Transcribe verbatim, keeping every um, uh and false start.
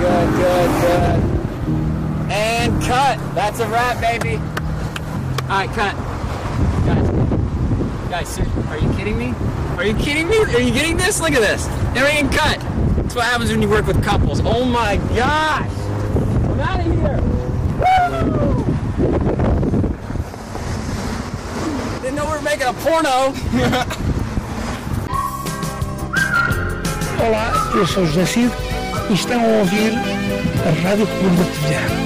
good, good, good. And cut. That's a wrap, baby. All right, cut. Guys, guys, sir, are you kidding me? Are you kidding me? Are you getting this? Look at this. They're ain't cut. That's what happens when you work with couples. Oh my gosh. I'm out of here. Woo! Didn't know we were making a porno. Olá, eu sou o José Cid e estão a ouvir a Rádio Coluna de Telhado.